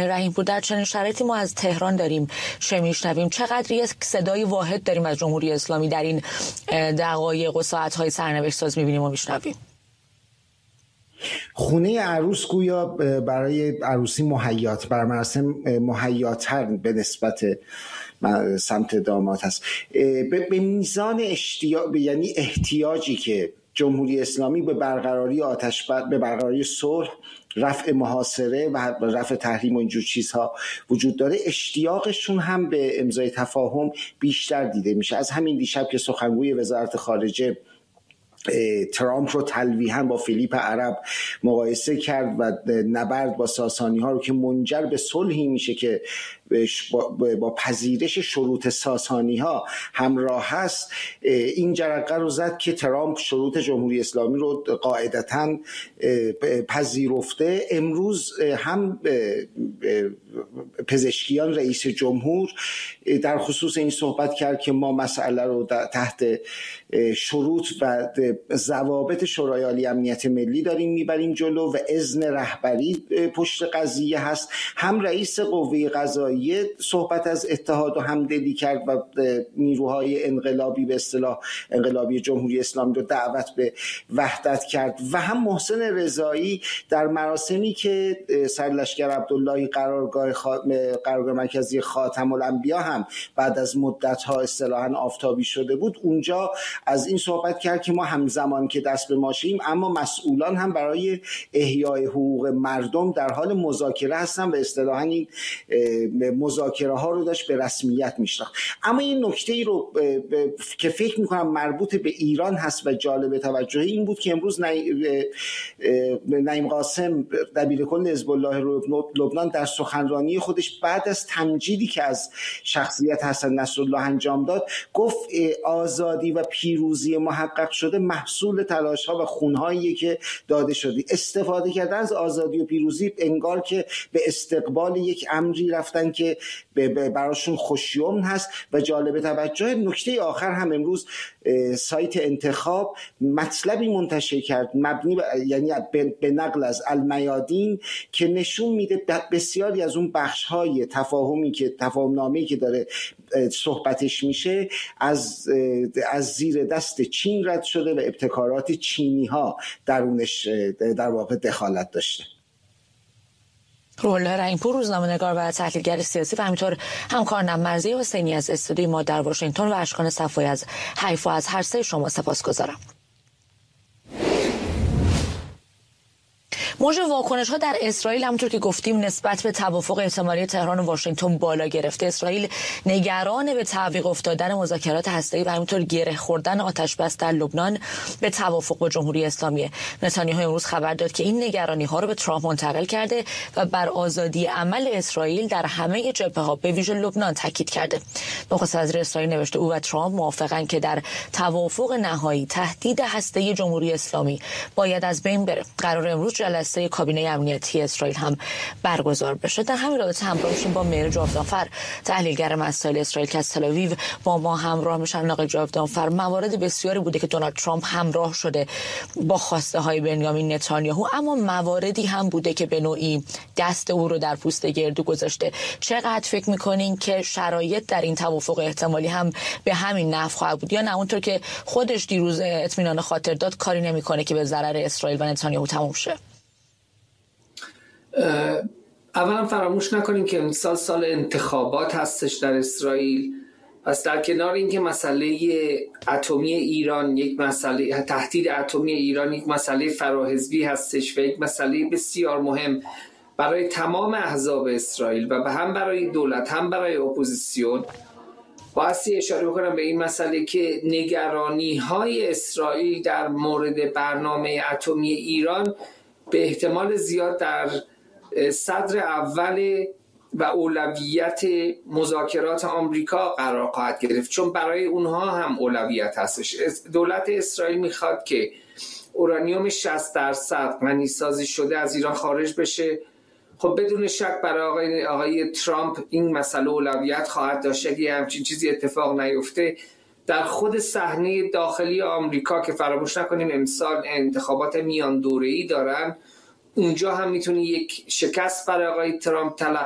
آقای رحیم‌پور، در چنین شرایطی ما از تهران داریم چه میشنویم؟ چقدر یک صدای واحد داریم از جمهوری اسلامی در این دقایق و ساعت‌های سرنوشت ساز می‌بینیم و میشنویم؟ خونه عروس گویا برای عروسی مهیات، بر مراسم مهیاتر به نسبت سمت داماد هست. به میزان اشتیاق، یعنی احتیاجی که جمهوری اسلامی به برقراری به برقراری صلح، رفع محاصره و رفع تحریم و اینجور چیزها وجود داره، اشتیاقشون هم به امضای تفاهم بیشتر دیده میشه. از همین دیشب که سخنگوی وزارت خارجه ترامپ رو تلویحاً با فیلیپ عرب مقایسه کرد و نبرد با ساسانی ها رو که منجر به صلحی میشه که با پذیرش شروط ساسانی ها همراه هست، این جرقه رو زد که ترامپ شروط جمهوری اسلامی رو قاعدتاً پذیرفته. امروز هم پزشکیان رئیس جمهور در خصوص این صحبت کرد که ما مسئله رو تحت شروط و ضوابط شورای عالی امنیت ملی داریم میبریم جلو و اذن رهبری پشت قضیه هست. هم رئیس قوه قضاییه صحبت از اتحاد و همدلی کرد و نیروهای انقلابی، به اصطلاح انقلابی جمهوری اسلامی رو دعوت به وحدت کرد و هم محسن رضایی در مراسمی که سرلشکر عبداللهی قرارگاه مرکزی خاتم الانبیا هم بعد از مدت‌ها اصطلاحاً آفتابی شده بود، اونجا از این صحبت کرد که ما همزمان که دست به ماشیم اما مسئولان هم برای احیای حقوق مردم در حال مذاکره هستن و اصطلاحاً این مذاکره ها رو داشت به رسمیت میشناخت. اما این نکته ای رو که فکر میکنم مربوط به ایران هست و جالب توجه این بود که امروز نعیم قاسم دبیرکل حزب الله لبنان در سخنرانی خودش بعد از تمجیدی که از شخصیت حسن نصرالله انجام داد گفت آزادی و پیروزی محقق شده محصول تلاش‌ها و خونهایی که داده شده. استفاده کردن از آزادی و پیروزی انگار که به استقبال یک امری رفتن که براشون خوشیوم هست. و جالب توجه نکته آخر هم امروز سایت انتخاب مطلبی منتشر کرد مبنی یعنی به نقل از المیادین که نشون میده بسیاری از اون بخش‌های تفاهم‌نامه‌ای که داره صحبتش میشه از زیر دست چین رد شده و ابتکارات چینی‌ها درونش در واقع دخالت داشته. روح‌الله رحیم‌پور، روزنامه‌نگار و تحلیلگر سیاسی و همینطور همکارم مرضیه حسینی از استودیوی ما در واشنگتن و اشکان صفایی از حیفا، از هر سه شما سپاسگزارم. موج واکنش‌ها در اسرائیل همونطور که گفتیم نسبت به توافق احتمالی تهران و واشنگتن بالا گرفته. اسرائیل نگران به تعویق افتادن مذاکرات هسته‌ای و همینطور گره خوردن آتش بس در لبنان به توافق با جمهوری اسلامی. نتانیاهو امروز خبر داد که این نگرانی‌ها رو به ترامپ منتقل کرده و بر آزادی عمل اسرائیل در همه جبهه‌ها به ویژه لبنان تاکید کرده. نخست وزیر اسرائیل نوشته او و ترامپ موافقند که در توافق نهایی تهدید هسته‌ای جمهوری اسلامی باید از بین بره. قرار امروز جلسه کابینه امنیتی اسرائیل هم برگزار بشه. در همین رابطه همراه میشیم با مهر جاودانفر، تحلیلگر مسائل اسرائیل که از تل آویو با ما همراه میشن. آقای جاودانفر، موارد بسیاری بوده که دونالد ترامپ همراه شده با خواسته های بنیامین نتانیاهو، اما مواردی هم بوده که به نوعی دست او رو در پوست گردو گذاشته. چقدر فکر میکنین که شرایط در این توافق احتمالی هم به همین نحو خواهد بود، یا نه اونطور که خودش دیروز اطمینان خاطر داد کاری نمیکنه که به ضرر اسرائیل و نتانیاهو تموم شه؟ اولا فراموش نکنیم که امسال سال انتخابات هستش در اسرائیل. پس در کنار اینکه مسئله اتمی ایران یک مسئله، تهدید اتمی ایران یک مسئله فراحزبی هستش و یک مسئله بسیار مهم برای تمام احزاب اسرائیل و هم برای دولت هم برای اپوزیسیون، بایستی اشاره بکنم به این مسئله که نگرانی‌های اسرائیل در مورد برنامه اتمی ایران به احتمال زیاد در صدر اول و اولویت مذاکرات آمریکا قرار خواهد گرفت، چون برای اونها هم اولویت هستش. دولت اسرائیل میخواد که اورانیوم 60% غنی‌سازی شده از ایران خارج بشه. خب بدون شک برای آقای ترامپ این مسئله اولویت خواهد داشت. اگه همچین چیزی اتفاق نیفته در خود صحنه داخلی آمریکا که فراموش نکنیم امسال انتخابات میان دوره‌ای دارن، اونجا هم میتونه یک شکست برای آقای ترامپ